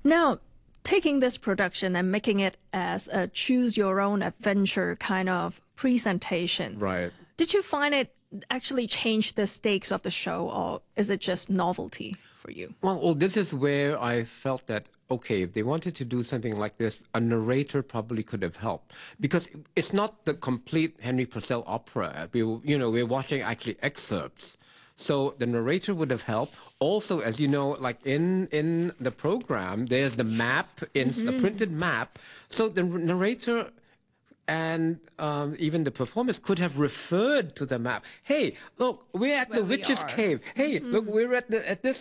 Now, taking this production and making it as a choose your own adventure kind of presentation, Right. did you find it actually change the stakes of the show, or is it just novelty for you? Well, this is where I felt that, okay, if they wanted to do something like this, a narrator probably could have helped. Because it's not the complete Henry Purcell opera. We're watching actually excerpts. So the narrator would have helped. Also, as you know, like in the program, there's the map, a printed map. So the narrator and even the performers could have referred to the map. Hey, look, we're at the Where we witch's are. cave. Hey, look, we're at this